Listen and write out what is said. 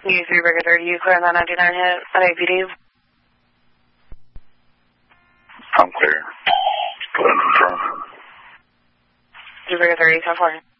U3 Burger 30, you clear on that 99 hit at APD? I'm clear. Go ahead and confirm. U3 Burger 30, 10-4.